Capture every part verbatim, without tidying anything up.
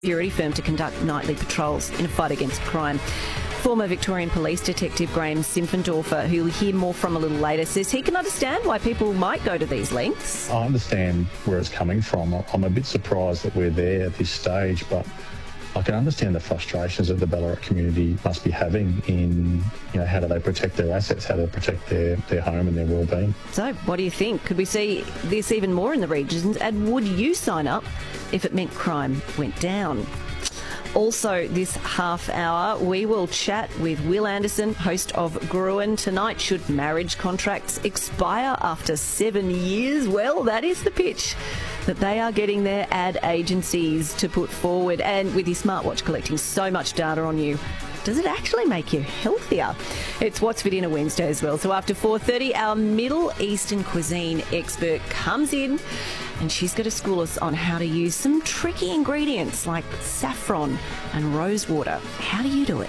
security firm to conduct nightly patrols in a fight against crime. Former Victorian Police Detective Graham Simpfendorfer, who we'll hear more from a little later, says he can understand why people might go to these lengths. I understand where it's coming from. I'm a bit surprised that we're there at this stage, but I can understand the frustrations that the Ballarat community must be having in, you know, how do they protect their assets, how do they protect their, their home and their well-being. So, what do you think? Could we see this even more in the regions? And would you sign up if it meant crime went down? Also, this half hour, we will chat with Will Anderson, host of Gruen. Tonight, should marriage contracts expire after seven years? Well, that is the pitch that they are getting their ad agencies to put forward. And with your smartwatch collecting so much data on you, does it actually make you healthier? It's What's for Dinner Wednesday as well. So after four thirty, our Middle Eastern cuisine expert comes in and she's going to school us on how to use some tricky ingredients like saffron and rosewater. How do you do it?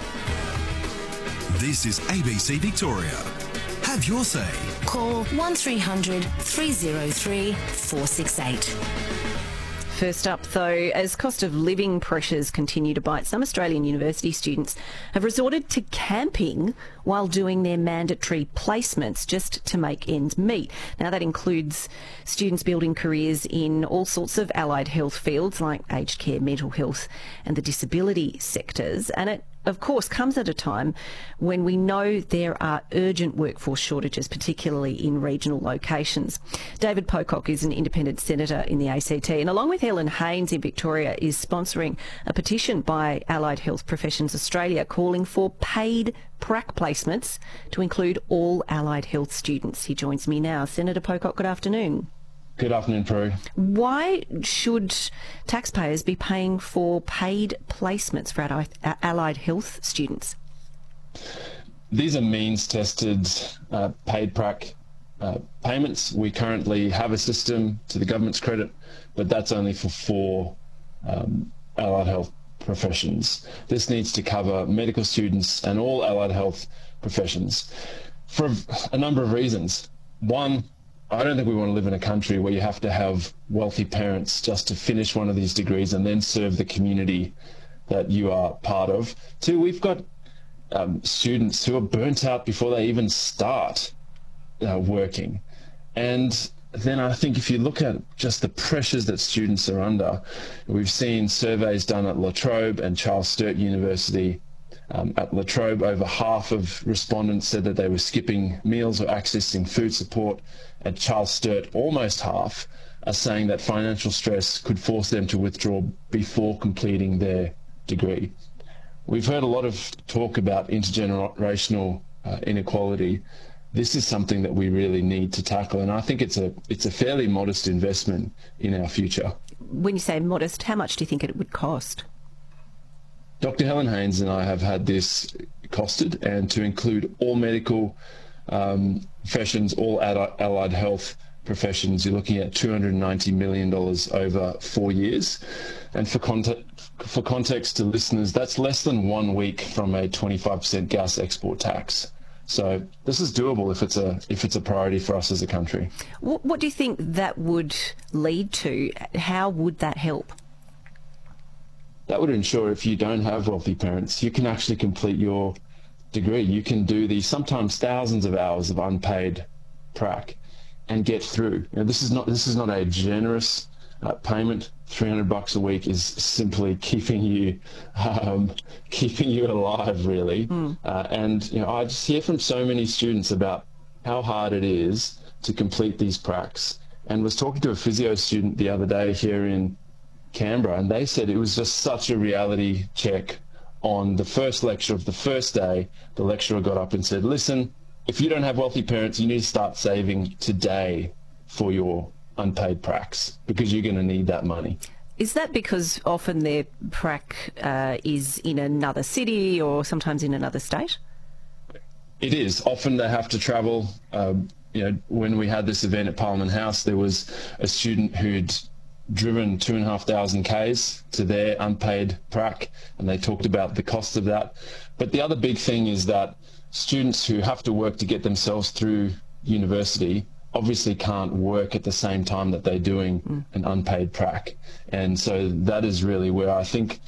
This is A B C Victoria. Have your say. Call one three hundred three oh three four six eight. First up, though, as cost of living pressures continue to bite, some Australian university students have resorted to camping while doing their mandatory placements just to make ends meet. Now, that includes students building careers in all sorts of allied health fields like aged care, mental health and the disability sectors. And it of course, comes at a time when we know there are urgent workforce shortages, particularly in regional locations. David Pocock is an independent senator in the A C T and along with Helen Haynes in Victoria is sponsoring a petition by Allied Health Professions Australia calling for paid prac placements to include all allied health students. He joins me now. Senator Pocock, good afternoon. Good afternoon, Prue. Why should taxpayers be paying for paid placements for allied health students? These are means-tested uh, paid prac uh, payments. We currently have a system, to the government's credit, but that's only for four um, allied health professions. This needs to cover medical students and all allied health professions for a number of reasons. One, I don't think we want to live in a country where you have to have wealthy parents just to finish one of these degrees and then serve the community that you are part of. Two, we've got um, students who are burnt out before they even start uh, working. And then I think if you look at just the pressures that students are under, we've seen surveys done at La Trobe and Charles Sturt University. Um, at La Trobe, over half of respondents said that they were skipping meals or accessing food support. At Charles Sturt, almost half are saying that financial stress could force them to withdraw before completing their degree. We've heard a lot of talk about intergenerational uh, inequality. This is something that we really need to tackle, and I think it's a it's a fairly modest investment in our future. When you say modest, how much do you think it would cost? Doctor Helen Haynes and I have had this costed, and to include all medical um, professions, all allied health professions, you're looking at two hundred ninety million dollars over four years. And for context, for context to listeners, that's less than one week from a twenty-five percent gas export tax. So this is doable if it's a if it's a priority for us as a country. What, what do you think that would lead to? How would that help? That would ensure if you don't have wealthy parents, you can actually complete your degree. You can do these sometimes thousands of hours of unpaid prac and get through. You know, this is not this is not a generous uh, payment. three hundred bucks a week is simply keeping you um, keeping you alive, really. Mm. Uh, and you know, I just hear from so many students about how hard it is to complete these pracs. And was talking to a physio student the other day here in Canberra, and they said it was just such a reality check. On the first lecture of the first day, the lecturer got up and said, listen, if you don't have wealthy parents, you need to start saving today for your unpaid pracs because you're going to need that money. Is that because often their prac uh, is in another city or sometimes in another state? It is. Often they have to travel. Um, you know, when we had this event at Parliament House, there was a student who'd driven two and a half thousand Ks to their unpaid prac, and they talked about the cost of that. But the other big thing is that students who have to work to get themselves through university obviously can't work at the same time that they're doing mm. an unpaid prac. And so that is really where I think